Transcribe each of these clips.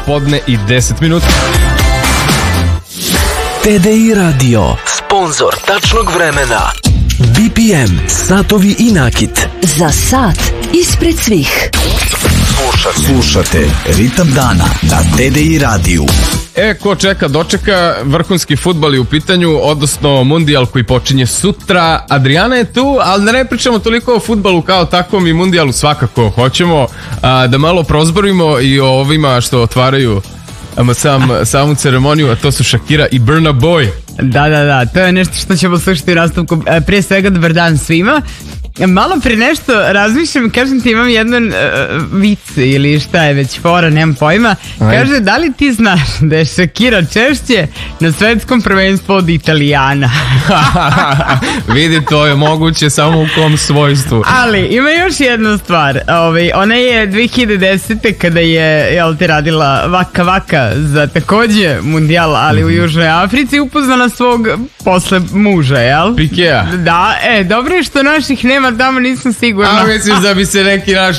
podne i 10 minuta. TDI Radio, sponsor tačnog vremena. BPM, satovi i nakit. Za sat ispred svih. Slušate Ritam dana na TDI radiju. Ko čeka, dočeka, vrhunski fudbal je u pitanju, odnosno mundijal koji počinje sutra. Adriana je tu, ali da ne pričamo toliko o fudbalu kao takvom, i mundijalu svakako hoćemo da malo prozborimo i o ovima što otvaraju samu ceremoniju, a to su Shakira i Burna Boy. Da, to je nešto što ćemo slušati u nastavku. Prije svega, dobar dan svima. Malo pre nešto razmišljam, kažem ti, imam jedan vic ili šta je već fora, nemam pojma. Kaže, da li ti znaš da je Shakira češće na svetskom prvenstvu od Italijana? Vidi, to je moguće samo u kom svojstvu. Ali ima još jedna stvar. Ona je 2010. kada je radila Vaka za takođe mundijal, ali u Južnoj Africi, upoznala svog posle muža, jel? Pikea. Da, dobro je što naših nema tamo, nisam sigurna. A misliš da bi se neki naš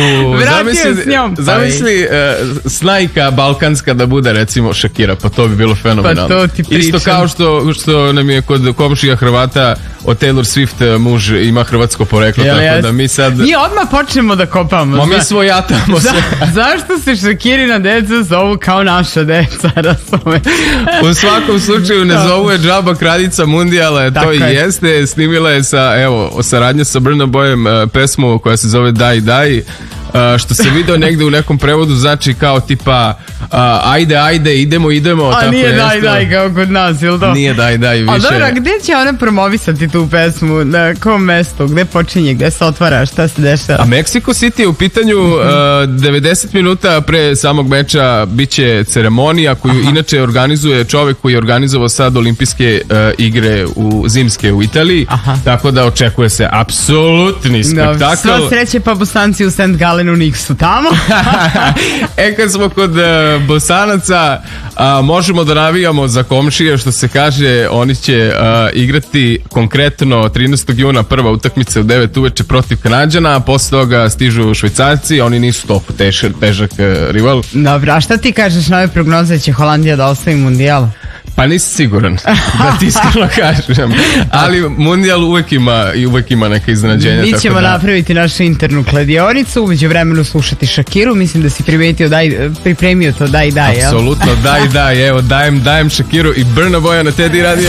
zamisli snajka balkanska da bude recimo Shakira, pa to bi bilo fenomenalno. Pa to ti pričam. Isto kao što nam je kod komšija Hrvata od Taylor Swift muž ima hrvatsko poreklo, tako da mi sad... Mi odmah počnemo da kopamo. Mi svojatamo se. Zašto se Shakirina deca zovu kao naša deca, razumeš? U svakom slučaju ne zovu je džaba kraljica mundijala, to i jeste. Snimila je saradnja sa Burna Boyem pesmu koja se zove Daj Daj, što se video negde u nekom prevodu znači kao tipa ajde, idemo. A nije Daj kao kod nas, ili to? Nije Daj više. A dobro, gde će ona promovisati tu pesmu? Na kom mestu? Gde počinje? Gde se otvara? Šta se dešava? A Mexico City je u pitanju. 90 minuta pre samog meča biće ceremonija koju inače organizuje čovek koji je organizovao sad olimpijske igre zimske u Italiji. Tako da očekuje se apsolutni spektakl. Sva sreće, pa Bosanci u St. Galenu nisu tamo. Kad smo kod Bosanaca, možemo da navijamo za komšije, što se kaže. Oni će igrati konkretno 13. juna prva utakmica u 9 uveče protiv Kanađana, a posle toga stižu Švajcarci, oni nisu toliko težak rival. Dobro, a šta ti kažeš na ove prognoze, će Holandija da osvoji mundijal? Pa nisam siguran, da ti iskreno kažem, ali mundijal uvek ima neka iznenađenja. Mi ćemo napraviti našu internu kladionicu, umeđu vremenu slušati Shakiru, mislim da si pripremio to Daj, jel? Apsolutno, Daj, evo dajem Shakiru i Burna Boya na TDI radio.